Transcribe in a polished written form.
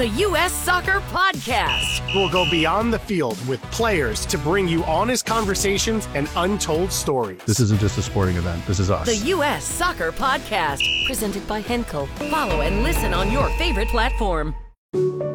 the U.S. Soccer Podcast. We'll go beyond the field with players to bring you honest conversations and untold stories. This isn't just a sporting event. This is us. The U.S. Soccer Podcast, presented by Henkel. Follow and listen on your favorite platform.